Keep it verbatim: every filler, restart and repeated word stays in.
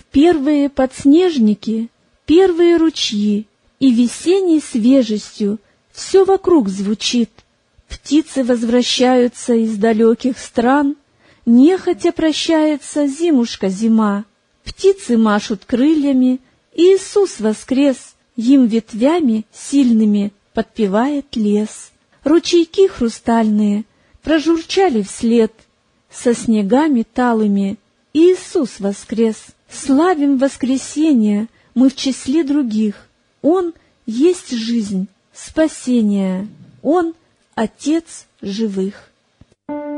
Первые подснежники, первые ручьи, и весенней свежестью все вокруг звучит. Птицы возвращаются из далеких стран, нехотя прощается зимушка-зима. Птицы машут крыльями, Иисус воскрес, им ветвями сильными подпевает лес. Ручейки хрустальные прожурчали вслед, со снегами талыми Иисус воскрес. Славим воскресенье мы в числе других. Он есть жизнь, спасение, Он — Отец живых.